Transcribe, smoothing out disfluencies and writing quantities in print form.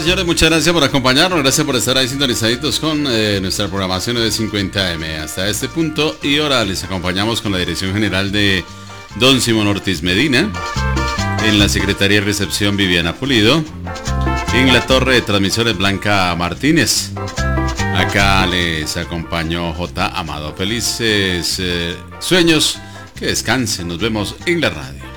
señores, muchas gracias por acompañarnos, gracias por estar ahí sintonizaditos con nuestra programación de 50M. Hasta este punto y ahora les acompañamos con la dirección general de Don Simón Ortiz Medina, en la Secretaría de Recepción Viviana Pulido, en la torre de transmisiones Blanca Martínez. Acá les acompañó J. Amado. Felices sueños, que descansen, nos vemos en la radio.